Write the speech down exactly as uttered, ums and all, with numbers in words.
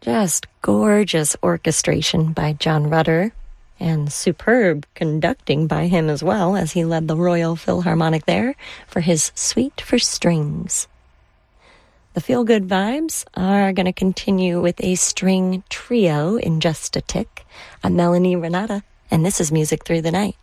Just gorgeous orchestration by John Rutter, and superb conducting by him as well, as he led the Royal Philharmonic there for his Suite for Strings. The feel-good vibes are going to continue with a string trio in just a tick. I'm Melanie Renata, and this is Music Through the Night.